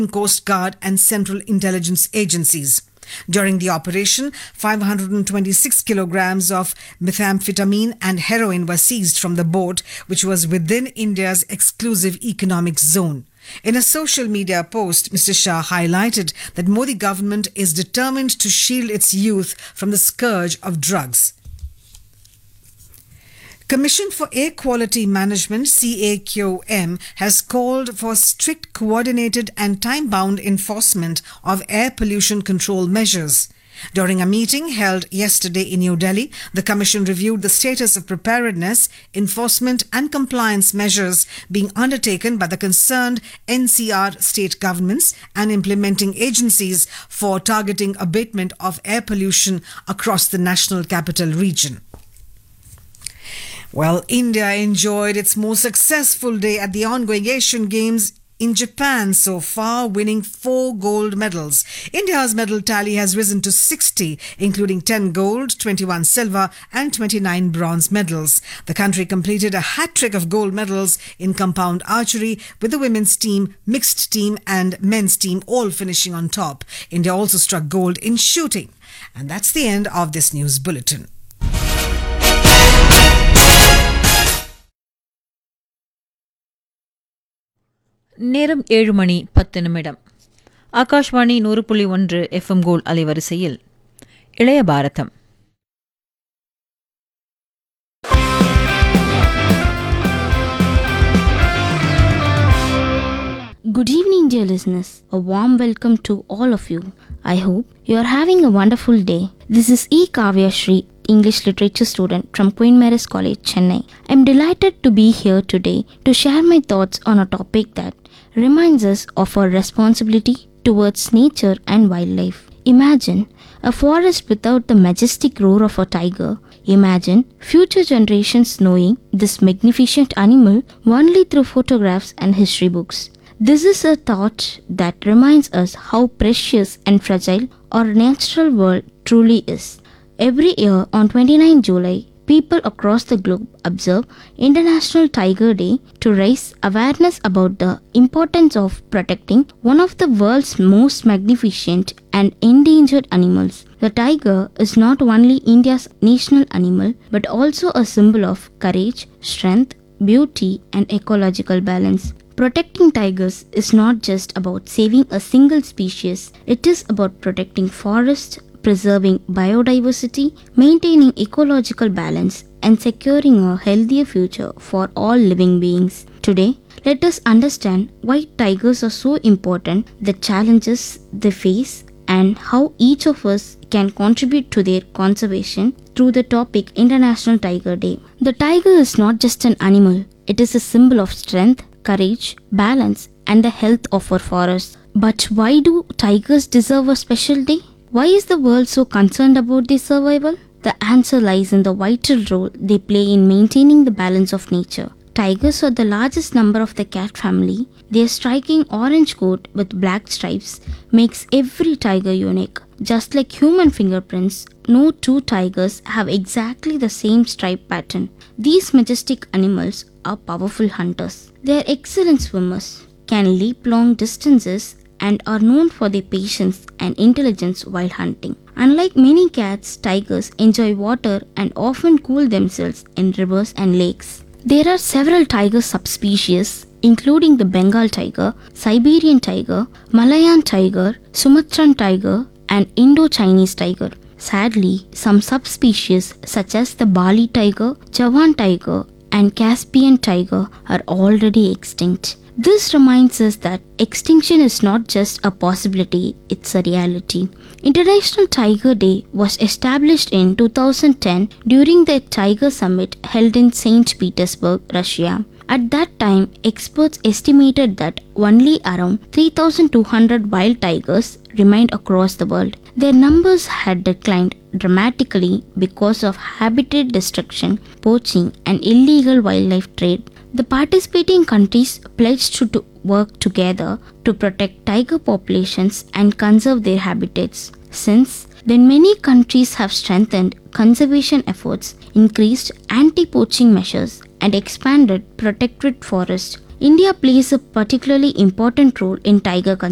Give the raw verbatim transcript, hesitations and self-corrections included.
Coast Guard and Central Intelligence Agencies. During the operation, five hundred twenty-six kilograms of methamphetamine and heroin were seized from the boat, which was within India's exclusive economic zone. In a social media post, Mister Shah highlighted that Modi government is determined to shield its youth from the scourge of drugs. Commission for Air Quality Management C A Q M has called for strict, coordinated and time-bound enforcement of air pollution control measures. During a meeting held yesterday in New Delhi, the Commission reviewed the status of preparedness, enforcement and compliance measures being undertaken by the concerned N C R state governments and implementing agencies for targeting abatement of air pollution across the National Capital Region. Well, India enjoyed its most successful day at the ongoing Asian Games in Japan so far, winning four gold medals. India's medal tally has risen to sixty, including ten gold, twenty-one silver and twenty-nine bronze medals. The country completed a hat-trick of gold medals in compound archery, with the women's team, mixed team and men's team all finishing on top. India also struck gold in shooting. And that's the end of this news bulletin. நேரம் ஏழு மணி பத்து நிமிடம். ஆகாஷ்வாணி நூறு புள்ளி ஒன்று FM gold அலைவரிசையில் இளைய பாரதம். Good evening, dear listeners. A warm welcome to all of you. I hope you are having a wonderful day. This is E. Kavya Shri, English literature student from Queen Mary's College, Chennai. I am delighted to be here today to share my thoughts on a topic that reminds us of our responsibility towards nature and wildlife. Imagine a forest without the majestic roar of a tiger. Imagine future generations knowing this magnificent animal only through photographs and history books. This is a thought that reminds us how precious and fragile our natural world truly is. Every year on the twenty-ninth of July, people across the globe observe International Tiger Day to raise awareness about the importance of protecting one of the world's most magnificent and endangered animals. The tiger is not only India's national animal but also a symbol of courage, strength, beauty and ecological balance. Protecting tigers is not just about saving a single species, it is about protecting forests, preserving biodiversity, maintaining ecological balance, and securing a healthier future for all living beings. Today, let us understand why tigers are so important, the challenges they face, and how each of us can contribute to their conservation through the topic International Tiger Day. The tiger is not just an animal, it is a symbol of strength, courage, balance, and the health of our forests. But why do tigers deserve a special day? Why is the world so concerned about their survival? The answer lies in the vital role they play in maintaining the balance of nature. Tigers are the largest number of the cat family. Their striking orange coat with black stripes makes every tiger unique. Just like human fingerprints, no two tigers have exactly the same stripe pattern. These majestic animals are powerful hunters. They are excellent swimmers, can leap long distances, and are known for their patience and intelligence while hunting. Unlike many cats, tigers enjoy water and often cool themselves in rivers and lakes. There are several tiger subspecies, including the Bengal tiger, Siberian tiger, Malayan tiger, Sumatran tiger, and Indo-Chinese tiger. Sadly, some subspecies such as the Bali tiger, Javan tiger, and Caspian tiger are already extinct. This reminds us that extinction is not just a possibility, it's a reality. International Tiger Day was established in two thousand ten during the Tiger Summit held in Saint Petersburg, Russia. At that time, experts estimated that only around three thousand two hundred wild tigers remained across the world. Their numbers had declined dramatically because of habitat destruction, poaching, and illegal wildlife trade. The participating countries pledged to, to work together to protect tiger populations and conserve their habitats. Since then, many countries have strengthened conservation efforts, increased anti-poaching measures, and expanded protected forests. India plays a particularly important role in tiger conservation.